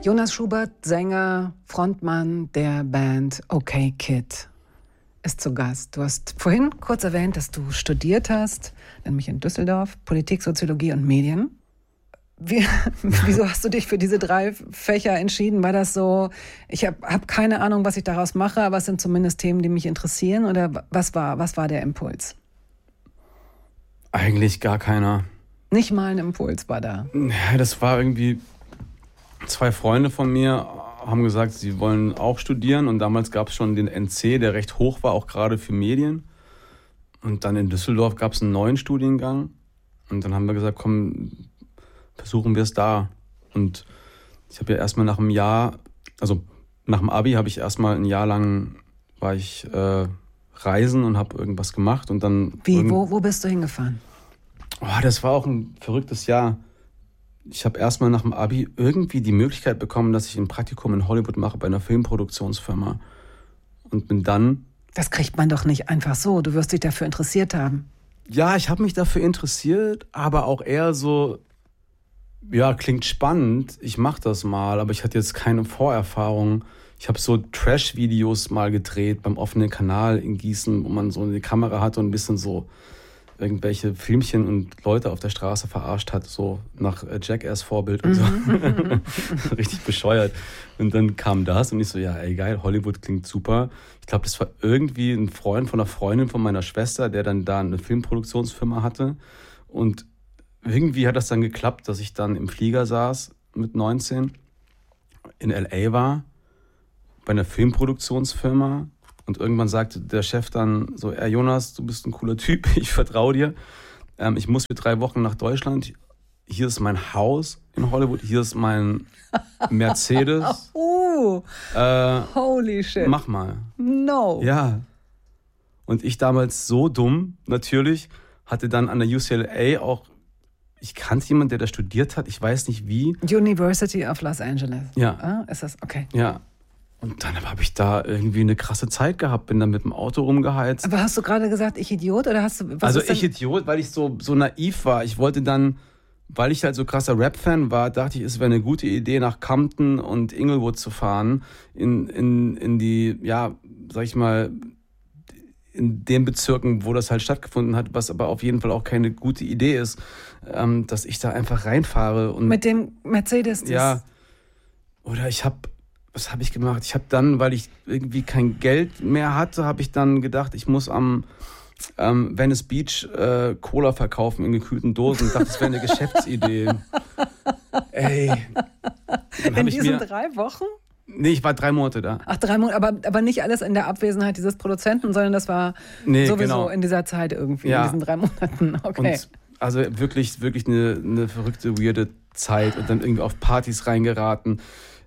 Jonas Schubert, Sänger, Frontmann der Band OK Kid, ist zu Gast. Du hast vorhin kurz erwähnt, dass du studiert hast, nämlich in Düsseldorf, Politik, Soziologie und Medien. Wieso hast du dich für diese 3 Fächer entschieden? War das so, ich hab keine Ahnung, was ich daraus mache, aber es sind zumindest Themen, die mich interessieren? Oder was war der Impuls? Eigentlich gar keiner. Nicht mal ein Impuls war da? Ja, das war irgendwie... 2 Freunde von mir haben gesagt, sie wollen auch studieren. Und damals gab es schon den NC, der recht hoch war, auch gerade für Medien. Und dann in Düsseldorf gab es einen neuen Studiengang. Und dann haben wir gesagt, komm, versuchen wir es da. Und ich habe ja erstmal nach einem Jahr, also nach dem Abi habe ich erstmal ein Jahr lang, war ich reisen und habe irgendwas gemacht. Und dann Wo bist du hingefahren? Oh, das war auch ein verrücktes Jahr. Ich habe erstmal nach dem Abi irgendwie die Möglichkeit bekommen, dass ich ein Praktikum in Hollywood mache bei einer Filmproduktionsfirma. Und bin dann... Das kriegt man doch nicht einfach so. Du wirst dich dafür interessiert haben. Ja, ich habe mich dafür interessiert, aber auch eher so, ja, klingt spannend, ich mache das mal, aber ich hatte jetzt keine Vorerfahrung. Ich habe so Trash-Videos mal gedreht beim offenen Kanal in Gießen, wo man so eine Kamera hatte und ein bisschen so irgendwelche Filmchen und Leute auf der Straße verarscht hat, so nach Jackass-Vorbild und so. Richtig bescheuert. Und dann kam das und ich so, ja, ey, geil, Hollywood klingt super. Ich glaube, das war irgendwie ein Freund von einer Freundin von meiner Schwester, der dann da eine Filmproduktionsfirma hatte. Und irgendwie hat das dann geklappt, dass ich dann im Flieger saß mit 19, in L.A. war, bei einer Filmproduktionsfirma. Und irgendwann sagte der Chef dann so, Jonas, du bist ein cooler Typ, ich vertraue dir. Ich muss für 3 Wochen nach Deutschland. Hier ist mein Haus in Hollywood, hier ist mein Mercedes. Holy shit. Mach mal. No. Ja. Und ich damals so dumm, natürlich, hatte dann an der UCLA auch, ich kannte jemanden, der da studiert hat, ich weiß nicht wie. University of Los Angeles. Ja. Ist das, okay. Ja. Und dann habe ich da irgendwie eine krasse Zeit gehabt, bin dann mit dem Auto rumgeheizt. Aber hast du gerade gesagt, ich Idiot? Oder hast du... Also ich Idiot, weil ich so naiv war. Ich wollte dann, weil ich halt so krasser Rap-Fan war, dachte ich, es wäre eine gute Idee, nach Compton und Inglewood zu fahren. In die, ja, sag ich mal, in den Bezirken, wo das halt stattgefunden hat, was aber auf jeden Fall auch keine gute Idee ist, dass ich da einfach reinfahre. Und mit dem Mercedes? Ja. Oder was habe ich gemacht? Ich habe dann, weil ich irgendwie kein Geld mehr hatte, habe ich dann gedacht, ich muss am Venice Beach Cola verkaufen in gekühlten Dosen. Ich dachte, das wäre eine Geschäftsidee. Ey. In diesen 3 Wochen? Nee, ich war 3 Monate da. Ach, 3 Monate, aber nicht alles in der Abwesenheit dieses Produzenten, sondern das war sowieso genau in dieser Zeit irgendwie, in diesen 3 Monaten. Okay. Und also wirklich eine verrückte, weirde Zeit und dann irgendwie auf Partys reingeraten.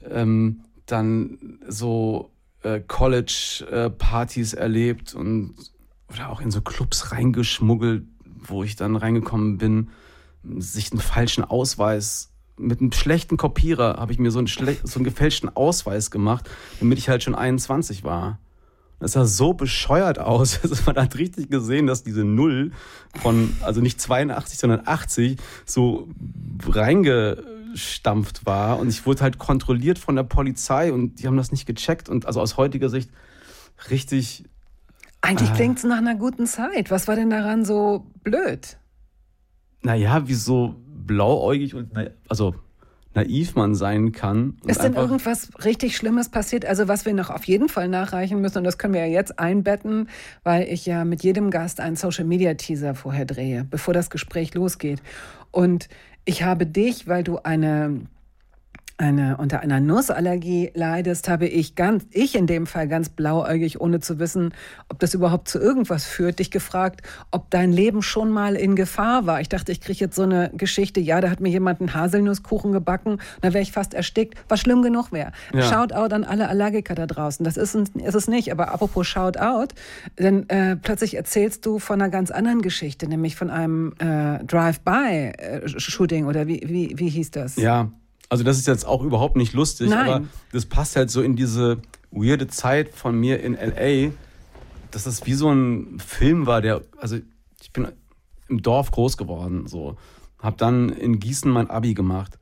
Dann so College-Partys erlebt oder auch in so Clubs reingeschmuggelt, wo ich dann reingekommen bin, sich einen falschen Ausweis, mit einem schlechten Kopierer habe ich mir so einen gefälschten Ausweis gemacht, damit ich halt schon 21 war. Das sah so bescheuert aus. Also man hat richtig gesehen, dass diese Null von, also nicht 82, sondern 80 so reingestampft war. Und ich wurde halt kontrolliert von der Polizei und die haben das nicht gecheckt. Und also aus heutiger Sicht richtig... Eigentlich klingt es nach einer guten Zeit. Was war denn daran so blöd? Naja, wie so blauäugig und naiv man sein kann. Ist denn irgendwas richtig Schlimmes passiert? Also was wir noch auf jeden Fall nachreichen müssen, und das können wir ja jetzt einbetten, weil ich ja mit jedem Gast einen Social-Media-Teaser vorher drehe, bevor das Gespräch losgeht. Und ich habe dich, weil du unter einer Nussallergie leidest, habe ich in dem Fall ganz blauäugig, ohne zu wissen, ob das überhaupt zu irgendwas führt, dich gefragt, ob dein Leben schon mal in Gefahr war. Ich dachte, ich kriege jetzt so eine Geschichte, ja, da hat mir jemand einen Haselnusskuchen gebacken, da wäre ich fast erstickt, was schlimm genug wäre. Ja. Shoutout an alle Allergiker da draußen. Das ist es nicht, aber apropos Shoutout, denn plötzlich erzählst du von einer ganz anderen Geschichte, nämlich von einem Drive-by-Shooting oder wie hieß das? Ja. Also das ist jetzt auch überhaupt nicht lustig, Nein. Aber das passt halt so in diese weirde Zeit von mir in L.A., dass das wie so ein Film war, ich bin im Dorf groß geworden, so. Hab dann in Gießen mein Abi gemacht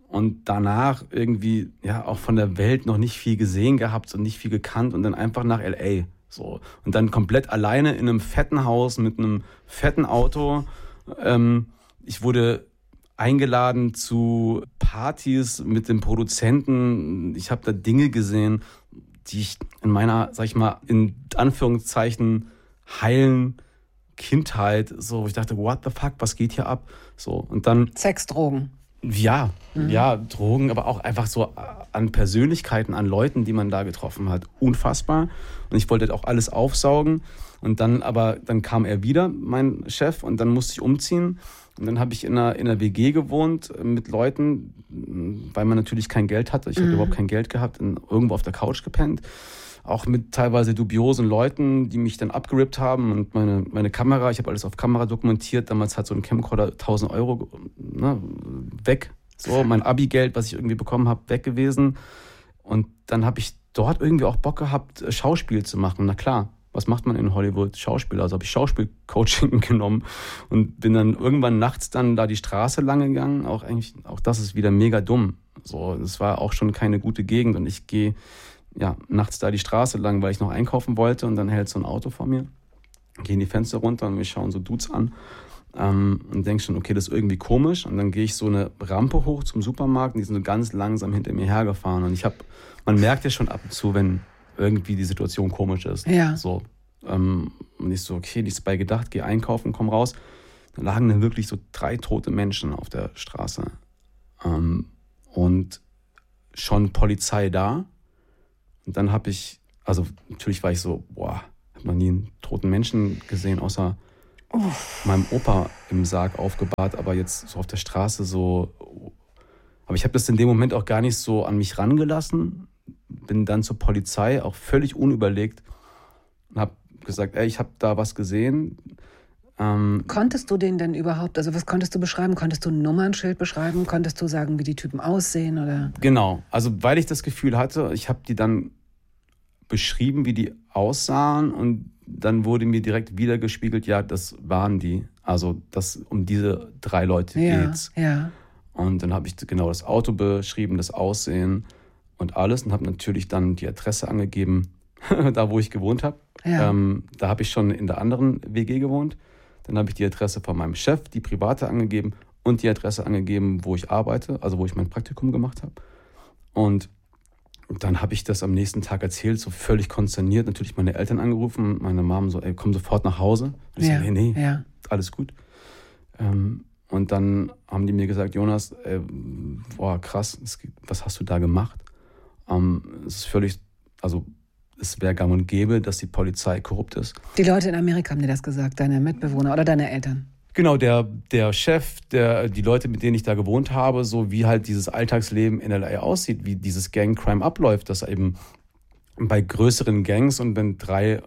und danach irgendwie ja auch von der Welt noch nicht viel gesehen gehabt und nicht viel gekannt und dann einfach nach L.A. so. Und dann komplett alleine in einem fetten Haus mit einem fetten Auto. Ich wurde eingeladen zu Partys mit dem Produzenten. Ich habe da Dinge gesehen, die ich in meiner, sag ich mal, in Anführungszeichen heilen Kindheit, so, wo ich dachte, what the fuck, was geht hier ab? So, und dann Sex, Drogen. ja, Drogen, aber auch einfach so an Persönlichkeiten, an Leuten, die man da getroffen hat. Unfassbar. Und ich wollte auch alles aufsaugen. Und dann kam er wieder, mein Chef, und dann musste ich umziehen. Und dann habe ich in einer WG gewohnt mit Leuten, weil man natürlich kein Geld hatte. Ich hatte überhaupt kein Geld gehabt, irgendwo auf der Couch gepennt. Auch mit teilweise dubiosen Leuten, die mich dann abgerippt haben. Und meine Kamera, ich habe alles auf Kamera dokumentiert. Damals hat so ein Camcorder 1.000 Euro weg. So, mein Abi-Geld, was ich irgendwie bekommen habe, weg gewesen. Und dann habe ich dort irgendwie auch Bock gehabt, Schauspiel zu machen. Na klar, was macht man in Hollywood? Schauspieler. Also habe ich Schauspielcoaching genommen und bin dann irgendwann nachts dann da die Straße lang gegangen. Auch das ist wieder mega dumm. So, das war auch schon keine gute Gegend. Und ich gehe nachts da die Straße lang, weil ich noch einkaufen wollte, und dann hält so ein Auto vor mir, gehen die Fenster runter und wir schauen so Dudes an und denke schon, okay, das ist irgendwie komisch, und dann gehe ich so eine Rampe hoch zum Supermarkt und die sind so ganz langsam hinter mir hergefahren und man merkt ja schon ab und zu, wenn irgendwie die Situation komisch ist. Ja. So, und ich so, okay, nichts bei gedacht, gehe einkaufen, komm raus. Da lagen dann wirklich so 3 tote Menschen auf der Straße und schon Polizei da. Und dann natürlich war ich so, habe noch nie einen toten Menschen gesehen, außer meinem Opa im Sarg aufgebahrt, aber jetzt so auf der Straße so. Aber ich habe das in dem Moment auch gar nicht so an mich rangelassen, bin dann zur Polizei, auch völlig unüberlegt, und habe gesagt, ich habe da was gesehen. Konntest du den denn überhaupt, also was konntest du beschreiben? Konntest du ein Nummernschild beschreiben? Konntest du sagen, wie die Typen aussehen? Oder? Genau, also weil ich das Gefühl hatte, ich habe die dann beschrieben, wie die aussahen, und dann wurde mir direkt wiedergespiegelt, ja, das waren die. Also um diese 3 Leute geht's. Ja. Und dann habe ich genau das Auto beschrieben, das Aussehen und alles, und habe natürlich dann die Adresse angegeben, da wo ich gewohnt habe. Ja. Da habe ich schon in der anderen WG gewohnt. Dann habe ich die Adresse von meinem Chef, die private, angegeben, und die Adresse angegeben, wo ich arbeite, also wo ich mein Praktikum gemacht habe. Und dann habe ich das am nächsten Tag erzählt, so völlig konsterniert. Natürlich meine Eltern angerufen, meine Mom so, komm sofort nach Hause. Und ich so, nee, alles gut. Und dann haben die mir gesagt, Jonas, krass, was hast du da gemacht? Es ist völlig, also es wäre gang und gäbe, dass die Polizei korrupt ist. Die Leute in Amerika haben dir das gesagt, deine Mitbewohner oder deine Eltern? Genau, der Chef, die Leute, mit denen ich da gewohnt habe, so wie halt dieses Alltagsleben in L.A. aussieht, wie dieses Gang-Crime abläuft, dass eben bei größeren Gangs, und wenn 3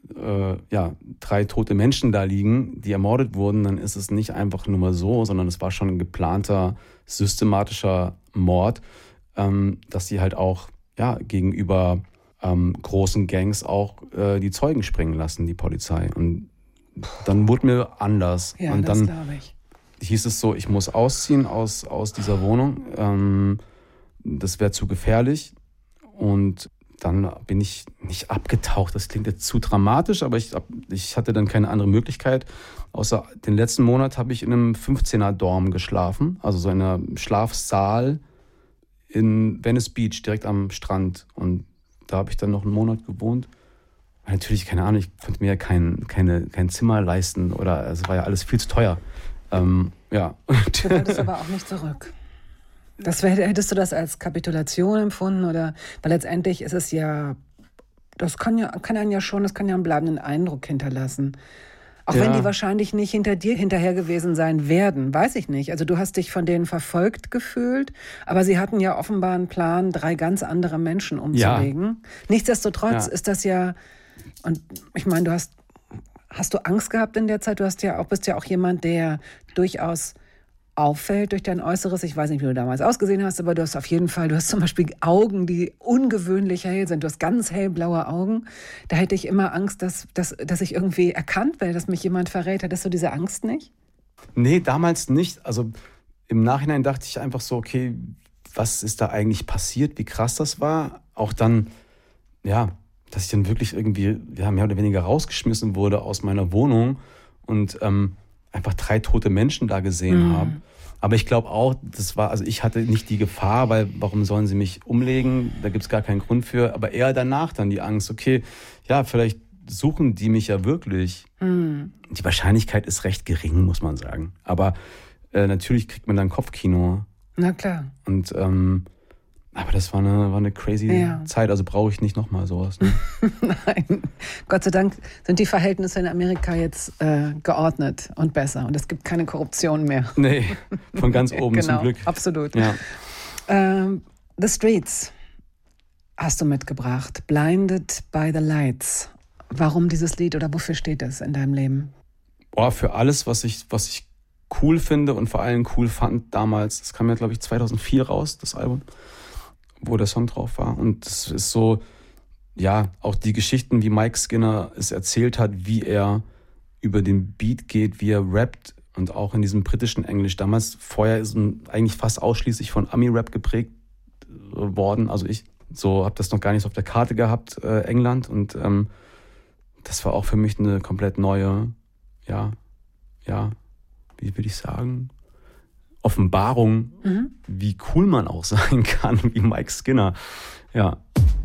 tote Menschen da liegen, die ermordet wurden, dann ist es nicht einfach nur mal so, sondern es war schon ein geplanter, systematischer Mord, dass sie halt auch gegenüber großen Gangs auch die Zeugen springen lassen, die Polizei. Und dann wurde mir anders. Ja, und das dann glaube ich. hieß es so, ich muss ausziehen aus dieser Wohnung. Das wäre zu gefährlich. Und dann bin ich nicht abgetaucht. Das klingt jetzt zu dramatisch, aber ich hatte dann keine andere Möglichkeit. Außer den letzten Monat habe ich in einem 15er-Dorm geschlafen. Also so in einem Schlafsaal in Venice Beach, direkt am Strand. Und da habe ich dann noch einen Monat gewohnt. Natürlich, keine Ahnung, ich konnte mir ja kein Zimmer leisten, oder es war ja alles viel zu teuer. Du wolltest aber auch nicht zurück. Hättest du das als Kapitulation empfunden? Oder? Weil letztendlich ist es ja, das kann ja einen bleibenden Eindruck hinterlassen. Auch wenn die wahrscheinlich nicht hinter dir hinterher gewesen sein werden, weiß ich nicht. Also du hast dich von denen verfolgt gefühlt, aber sie hatten ja offenbar einen Plan, 3 ganz andere Menschen umzulegen. Ja. Nichtsdestotrotz ist das ja, und ich meine, hast du Angst gehabt in der Zeit? Bist ja auch jemand, der durchaus auffällt durch dein Äußeres. Ich weiß nicht, wie du damals ausgesehen hast, aber du hast zum Beispiel Augen, die ungewöhnlich hell sind. Du hast ganz hellblaue Augen. Da hätte ich immer Angst, dass ich irgendwie erkannt werde, dass mich jemand verrät. Hattest du diese Angst nicht? Nee, damals nicht. Also im Nachhinein dachte ich einfach so, okay, was ist da eigentlich passiert, wie krass das war. Auch dann, ja, dass ich dann wirklich irgendwie mehr oder weniger rausgeschmissen wurde aus meiner Wohnung und einfach 3 tote Menschen da gesehen habe. Aber ich glaube auch, ich hatte nicht die Gefahr, weil warum sollen sie mich umlegen? Da gibt es gar keinen Grund für. Aber eher danach dann die Angst, okay, ja, vielleicht suchen die mich ja wirklich. Die Wahrscheinlichkeit ist recht gering, muss man sagen. Aber natürlich kriegt man dann Kopfkino. Na klar. Und aber das war eine crazy Zeit, also brauche ich nicht nochmal sowas. Ne? Nein, Gott sei Dank sind die Verhältnisse in Amerika jetzt geordnet und besser und es gibt keine Korruption mehr. Nee, von ganz oben genau, zum Glück. Absolut. Ja. The Streets hast du mitgebracht, Blinded by the Lights. Warum dieses Lied oder wofür steht es in deinem Leben? Für alles, was ich cool finde und vor allem cool fand damals. Das kam ja, glaube ich, 2004 raus, das Album, wo der Song drauf war. Und das ist so, ja, auch die Geschichten, wie Mike Skinner es erzählt hat, wie er über den Beat geht, wie er rappt und auch in diesem britischen Englisch. Damals, vorher ist eigentlich fast ausschließlich von Ami-Rap geprägt worden. Also ich habe das noch gar nicht so auf der Karte gehabt, England. Und das war auch für mich eine komplett neue, wie würde ich sagen, Offenbarung, wie cool man auch sein kann, wie Mike Skinner. Ja.